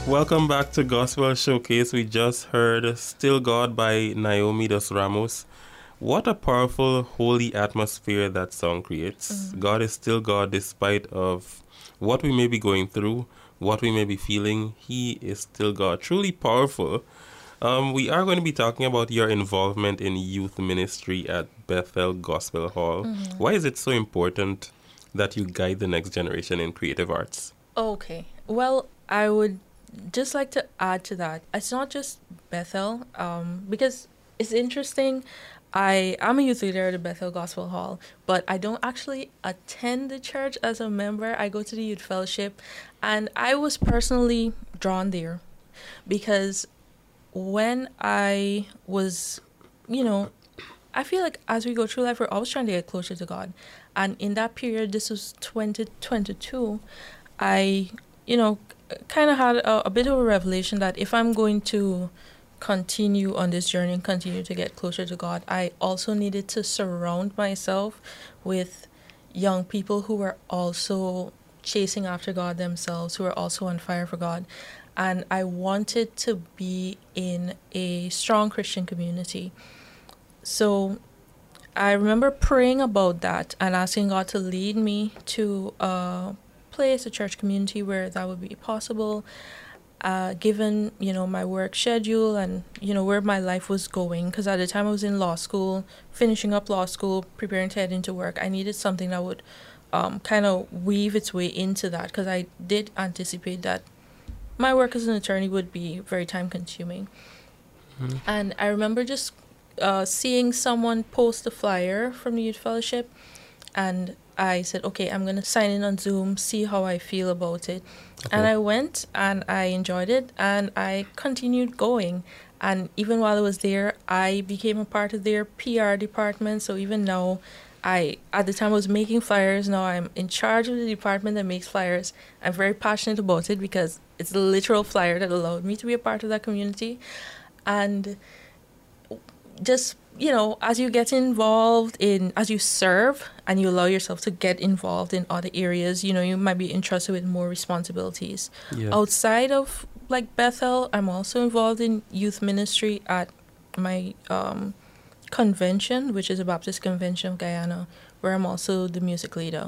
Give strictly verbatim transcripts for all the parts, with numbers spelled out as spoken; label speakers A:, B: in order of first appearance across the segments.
A: Welcome back to Gospel Showcase. We just heard Still God by Naomi Dos Ramos. What a powerful, holy atmosphere that song creates. Mm. God is still God despite of what we may be going through, what we may be feeling. He is still God. Truly powerful. Um, we are going to be talking about your involvement in youth ministry at Bethel Gospel Hall. Mm-hmm. Why is it so important that you guide the next generation in creative arts?
B: Okay. Well, I would just like to add to that. It's not just Bethel, um, because it's interesting. I am a youth leader at the Bethel Gospel Hall, but I don't actually attend the church as a member. I go to the youth fellowship, and I was personally drawn there because when I was, you know, I feel like as we go through life, we're always trying to get closer to God. And in that period, this was twenty twenty-two, I, you know, kind of had a, a bit of a revelation that if I'm going to continue on this journey and continue to get closer to God, I also needed to surround myself with young people who were also chasing after God themselves, who are also on fire for God. And I wanted to be in a strong Christian community. So I remember praying about that and asking God to lead me to a place, a church community where that would be possible, uh, given, you know, my work schedule and, you know, where my life was going. Because at the time I was in law school, finishing up law school, preparing to head into work, I needed something that would um, kind of weave its way into that, because I did anticipate that my work as an attorney would be very time consuming. Mm-hmm. And I remember just uh, seeing someone post a flyer from the youth fellowship, and I said, okay, I'm going to sign in on Zoom, see how I feel about it. Okay. And I went and I enjoyed it and I continued going. And even while I was there, I became a part of their P R department. So even now, I, at the time I was making flyers, now I'm in charge of the department that makes flyers. I'm very passionate about it because it's the literal flyer that allowed me to be a part of that community. And just, you know, as you get involved in, as you serve and you allow yourself to get involved in other areas, you know, you might be entrusted with more responsibilities. Yeah. Outside of, like, Bethel, I'm also involved in youth ministry at my um, convention, which is a Baptist Convention of Guyana, where I'm also the music leader.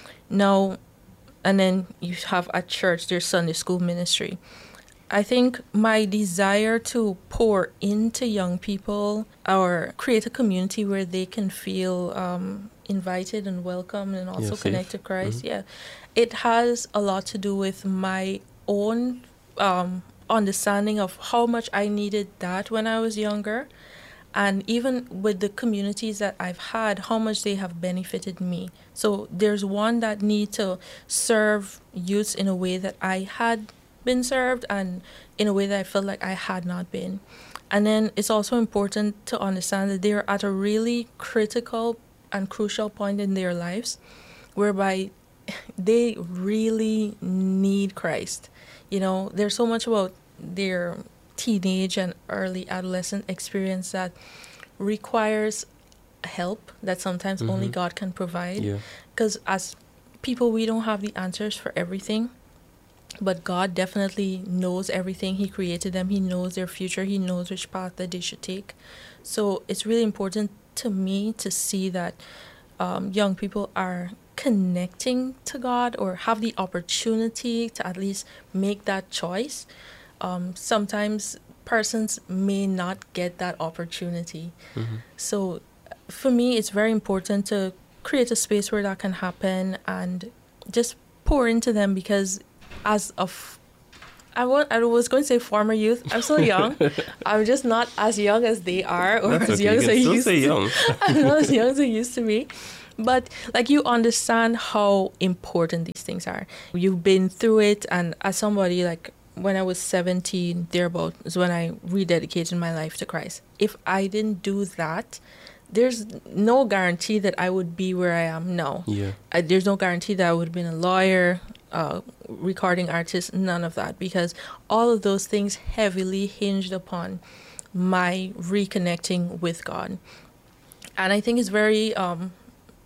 B: Now, and then you have at church, there's Sunday school ministry. I think my desire to pour into young people or create a community where they can feel um, invited and welcome and also yeah, connect to Christ, mm-hmm. yeah, it has a lot to do with my own um, understanding of how much I needed that when I was younger. And even with the communities that I've had, how much they have benefited me. So there's one that need to serve youths in a way that I had been served and in a way that I felt like I had not been. And then it's also important to understand that they're at a really critical and crucial point in their lives whereby they really need Christ. You know, there's so much about their teenage and early adolescent experience that requires help that sometimes mm-hmm. only God can provide. Because yeah. as people, we don't have the answers for everything. But God definitely knows everything. He created them. He knows their future. He knows which path that they should take. So it's really important to me to see that um, young people are connecting to God or have the opportunity to at least make that choice. Um, sometimes persons may not get that opportunity. Mm-hmm. So for me, it's very important to create a space where that can happen and just pour into them because as of, I, want, I was going to say former youth. I'm still young. I'm just not as young as they are, or
A: That's
B: as
A: okay.
B: young
A: you
B: as
A: can
B: I
A: still
B: used
A: say
B: to.
A: Young.
B: I'm not as young as I used to be, but like you understand how important these things are. You've been through it, and as somebody like when I was seventeen, thereabout is when I rededicated my life to Christ. If I didn't do that, there's no guarantee that I would be where I am now.
A: Yeah.
B: I, there's no guarantee that I would have been a lawyer, uh, recording artist, none of that, because all of those things heavily hinged upon my reconnecting with God. And I think it's very um,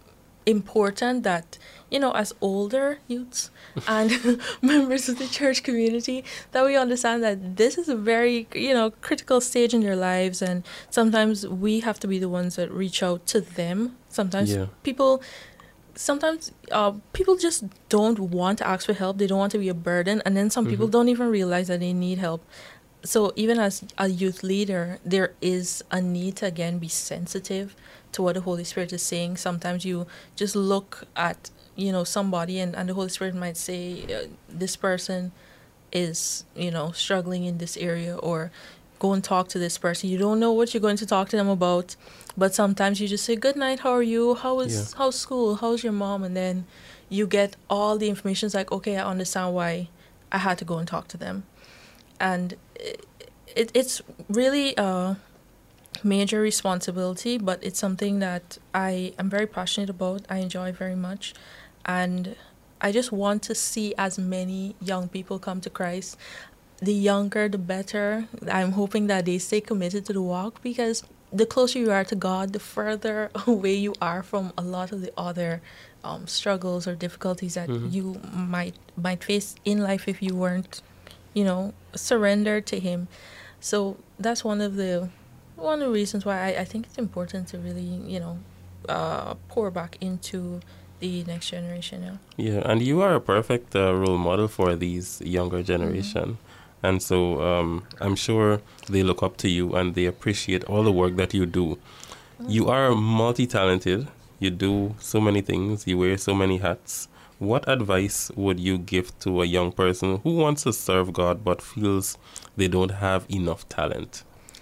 B: important that, you know, as older youths and members of the church community, that we understand that this is a very, you know, critical stage in their lives, and sometimes we have to be the ones that reach out to them. Sometimes
A: Yeah.
B: people sometimes uh, people just don't want to ask for help. They don't want to be a burden, and then some
A: Mhm.
B: people don't even realize that they need help. So even as a youth leader, there is a need to again be sensitive to what the Holy Spirit is saying. Sometimes you just look at, you know, somebody, and, and the Holy Spirit might say, uh, this person is, you know, struggling in this area, or go and talk to this person. You don't know what you're going to talk to them about, but sometimes you just say, good night, how are you? How is
A: Yeah.
B: how's school? How's your mom? And then you get all the information. It's like, okay, I understand why I had to go and talk to them. And it, it it's really a major responsibility, but it's something that I am very passionate about. I enjoy very much, and I just want to see as many young people come to Christ. The younger, the better. I'm hoping that they stay committed to the walk, because the closer you are to God, the further away you are from a lot of the other um, struggles or difficulties that
A: Mhm.
B: you might might face in life if you weren't, you know, surrendered to Him. So that's one of the one of the reasons why I, I think it's important to really, you know, uh, pour back into the next generation. Yeah.
A: Yeah, and you are a perfect uh, role model for these younger generation. And so um, I'm sure they look up to you and they appreciate all the work that you do. You are multi-talented. You do so many things. You wear so many hats. What advice would you give to a young person who wants to serve God but feels they don't have enough talent?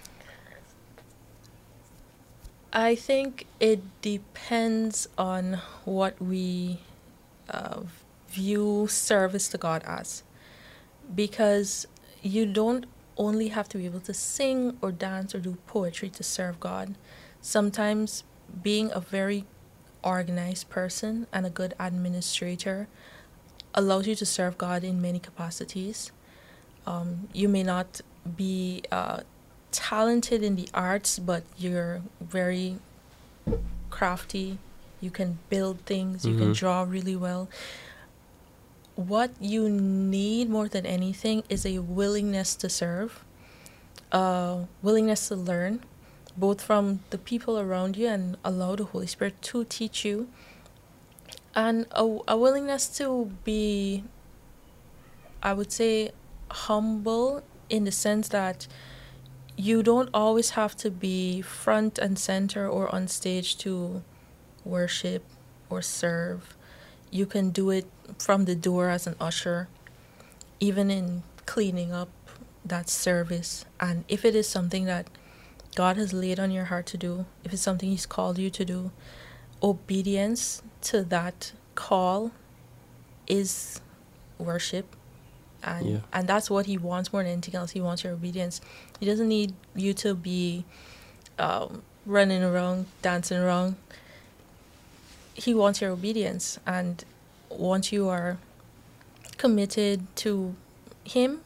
B: I think it depends on what we uh, view service to God as. Because you don't only have to be able to sing or dance or do poetry to serve God. Sometimes being a very organized person and a good administrator allows you to serve God in many capacities. Um, you may not be uh, talented in the arts, but you're very crafty. You can build things, you can
A: Mhm.
B: draw really well. What you need more than anything is a willingness to serve, a willingness to learn, both from the people around you and allow the Holy Spirit to teach you, and a, a willingness to be, I would say, humble, in the sense that you don't always have to be front and center or on stage to worship or serve. You can do it from the door as an usher, even in cleaning up, that service. And if it is something that God has laid on your heart to do, if it's something He's called you to do, obedience to that call is worship. And
A: Yeah.
B: and that's what He wants more than anything else. He wants your obedience. He doesn't need you to be um, running around, dancing around. He wants your obedience. And once you are committed to Him,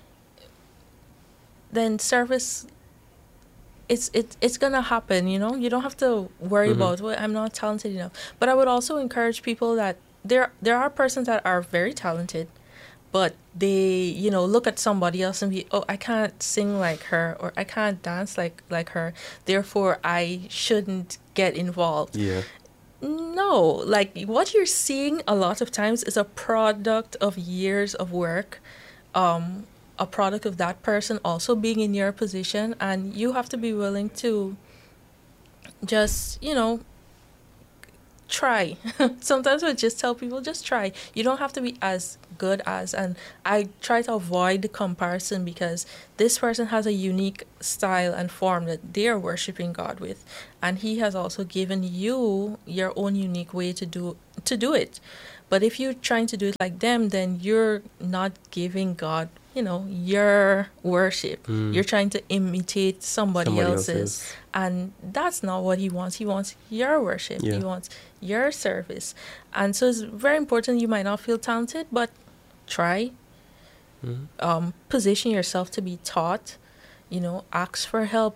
B: then service, it's it, it's gonna happen. You know, you don't have to worry
A: Mhm.
B: about, well, I'm not talented enough. But I would also encourage people that there there are persons that are very talented, but they, you know, look at somebody else and be, oh, I can't sing like her, or I can't dance like like her, therefore I shouldn't get involved.
A: Yeah.
B: No, like what you're seeing a lot of times is a product of years of work, um, a product of that person also being in your position, and you have to be willing to just, you know, try. Sometimes I just tell people, just try. You don't have to be as good as, and I try to avoid the comparison, because this person has a unique style and form that they are worshiping God with, and He has also given you your own unique way to do to do it. But if you're trying to do it like them, then you're not giving God, you know, your worship.
A: Mm.
B: You're trying to imitate somebody,
A: Somebody
B: else's.
A: else's.
B: And that's not what He wants. He wants your worship.
A: Yeah.
B: He wants your service. And so it's very important. You might not feel talented, but try.
A: Mhm.
B: Um, position yourself to be taught. You know, ask for help.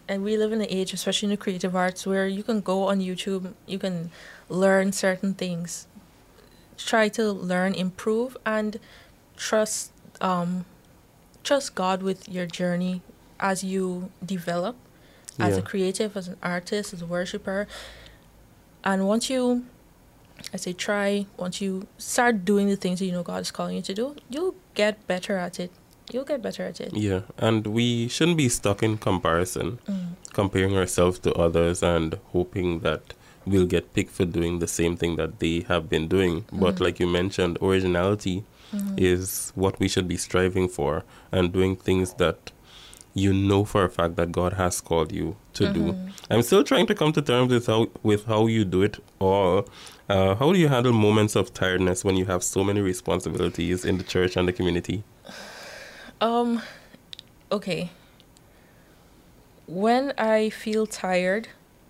B: and we live in an age, especially in the creative arts, where you can go on YouTube, you can learn certain things, try to learn, improve, and trust um, trust God with your journey as you develop as
A: Yeah.
B: a creative, as an artist, as a worshiper. And once you, I say, try, once you start doing the things that you know God is calling you to do, you'll get better at it. You'll get better at it.
A: Yeah, and we shouldn't be stuck in comparison,
B: Mm.
A: comparing ourselves to others and hoping that we'll get picked for doing the same thing that they have been doing. But
B: Mhm.
A: like you mentioned, originality
B: Mhm.
A: is what we should be striving for, and doing things that you know for a fact that God has called you to do.
B: Mhm.
A: I'm still trying to come to terms with how with how you do it all. Uh, how do you handle moments of tiredness when you have so many responsibilities in the church and the community?
B: Um, okay. When I feel tired,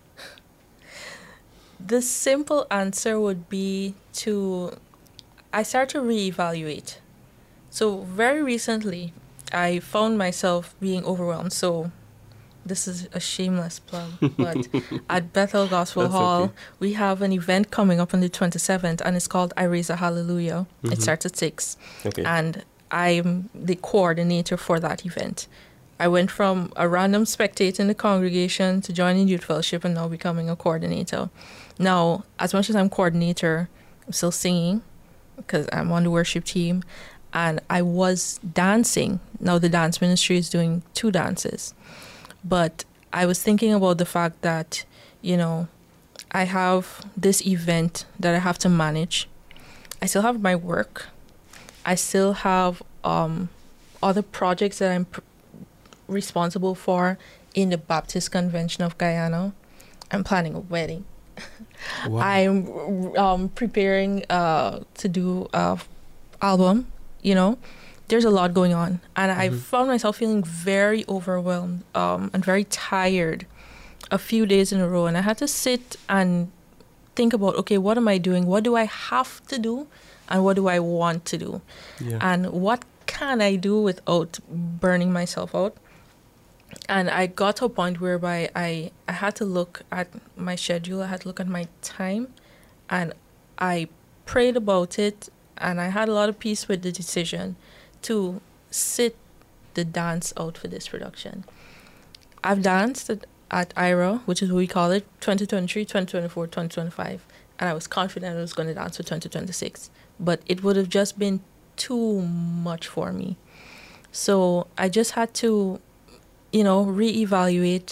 B: the simple answer would be to, I start to reevaluate. So very recently, I found myself being overwhelmed. So this is a shameless plug, but at Bethel Gospel
A: That's
B: Hall,
A: okay.
B: we have an event coming up on the twenty-seventh, and it's called I Raise a Hallelujah.
A: Mhm.
B: It starts at six.
A: Okay.
B: And I'm the coordinator for that event. I went from a random spectator in the congregation to joining youth fellowship and now becoming a coordinator. Now, as much as I'm coordinator, I'm still singing because I'm on the worship team, and I was dancing. Now the dance ministry is doing two dances, but I was thinking about the fact that, you know, I have this event that I have to manage. I still have my work. I still have um, other projects that I'm pr- responsible for in the Baptist Convention of Guyana. I'm planning a wedding.
A: Wow.
B: I'm um, preparing uh, to do a album. You know, there's a lot going on, and I
A: Mhm.
B: found myself feeling very overwhelmed um, and very tired a few days in a row. And I had to sit and think about, okay, what am I doing? What do I have to do? And what do I want to do?
A: Yeah.
B: And what can I do without burning myself out? And I got to a point whereby I, I had to look at my schedule, I had to look at my time, and I prayed about it, and I had a lot of peace with the decision to sit the dance out for this production. I've danced at, at I R A, which is what we call it, twenty twenty-three, twenty twenty-four, twenty twenty-five, and I was confident I was going to dance for twenty twenty-six. But it would have just been too much for me. So I just had to, you know, reevaluate,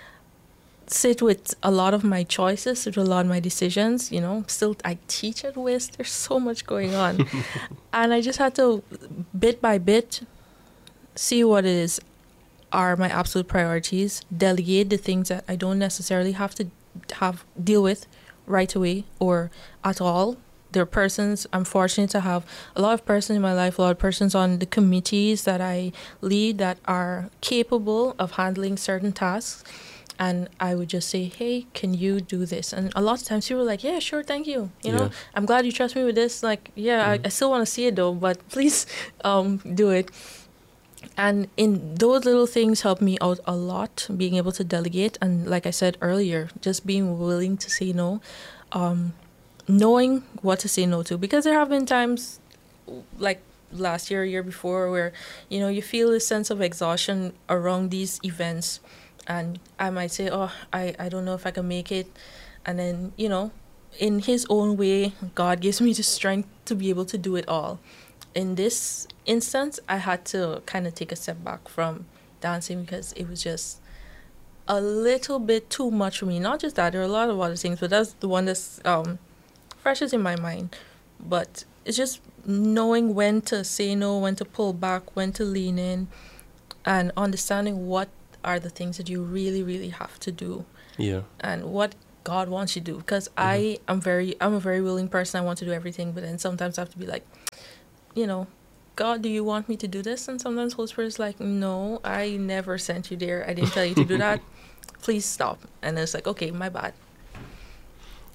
B: sit with a lot of my choices, sit with a lot of my decisions. You know, still I teach at W I S. There's so much going on. And I just had to, bit by bit, see what it is are my absolute priorities, delegate the things that I don't necessarily have to have deal with right away or at all. There are persons, I'm fortunate to have a lot of persons in my life, a lot of persons on the committees that I lead that are capable of handling certain tasks. And I would just say, hey, can you do this? And a lot of times people are like, yeah, sure, thank you. You know,
A: Yeah.
B: I'm glad you trust me with this. Like, yeah,
A: Mhm.
B: I, I still want to see it though, but please um, do it. And in those little things help me out a lot, being able to delegate. And like I said earlier, just being willing to say no, um, knowing what to say no to. Because there have been times like last year, year before, where, you know, you feel a sense of exhaustion around these events. And I might say, oh, I, I don't know if I can make it. And then, you know, in his own way, God gives me the strength to be able to do it all. In this instance, I had to kind of take a step back from dancing because it was just a little bit too much for me. Not just that, there are a lot of other things, but that's the one that's um, freshest in my mind. But it's just knowing when to say no, when to pull back, when to lean in, and understanding what are the things that you really, really have to do
A: Yeah.
B: and what God wants you to do. Because I am very, I'm a very willing person. I want to do everything, but then sometimes I have to be like, you know, God, do you want me to do this? And sometimes Holy Spirit is like, no, I never sent you there. I didn't tell you to do that. Please stop. And it's like, okay, my bad.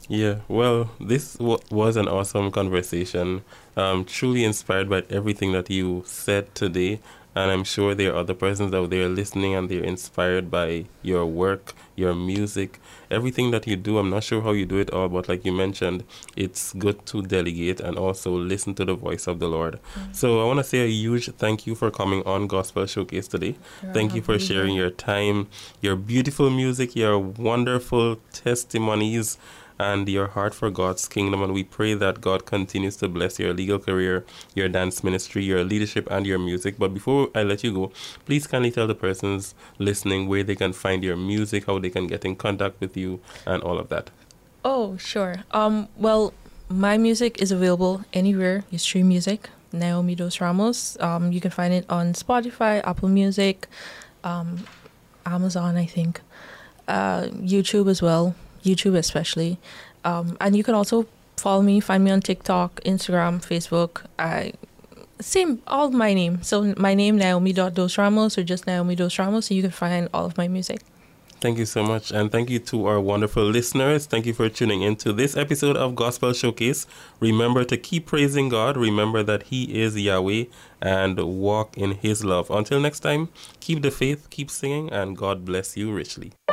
A: Yeah, well, this w- was an awesome conversation. Um, truly inspired by everything that you said today. And I'm sure there are other persons out there listening and they're inspired by your work, your music, everything that you do. I'm not sure how you do it all, but like you mentioned, it's good to delegate and also listen to the voice of the Lord. Mm. So I want to say a huge thank you for coming on Gospel Showcase today. You're thank you for sharing here. your time, your beautiful music, your wonderful testimonies, and your heart for God's kingdom. And we pray that God continues to bless your legal career, your dance ministry, your leadership, and your music. But before I let you go, please kindly tell the persons listening where they can find your music, how they can get in contact with you, and all of that.
B: Oh, sure. Um, well, my music is available anywhere you stream music. Naomi Dos Ramos. Um, you can find it on Spotify, Apple Music, um, Amazon, I think, uh, YouTube as well. YouTube especially. Um, and you can also follow me, find me on TikTok, Instagram, Facebook. I same, all my name. So my name, Naomi Dos Ramos, or just Naomi Dos Ramos, so you can find all of my music.
A: Thank you so much. And thank you to our wonderful listeners. Thank you for tuning in to this episode of Gospel Showcase. Remember to keep praising God. Remember that He is Yahweh, and walk in His love. Until next time, keep the faith, keep singing, and God bless you richly.